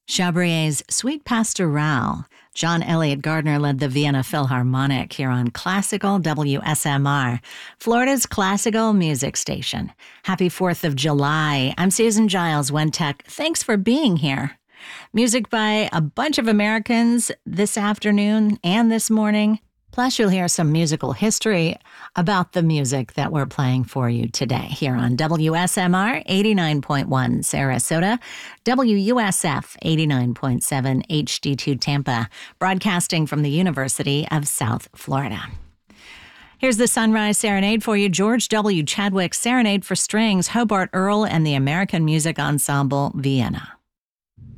Chabrier's Sweet Pastoral. John Elliott Gardner led the Vienna Philharmonic here on Classical WSMR, Florida's classical music station. Happy 4th of July. I'm Susan Giles, WenTech. Thanks for being here. Music by a bunch of Americans this afternoon and this morning. Plus, you'll hear some musical history about the music that we're playing for you today here on WSMR 89.1 Sarasota, WUSF 89.7 HD2 Tampa, broadcasting from the University of South Florida. Here's the Sunrise Serenade for you. George W. Chadwick Serenade for Strings, Hobart Earl and the American Music Ensemble, Vienna.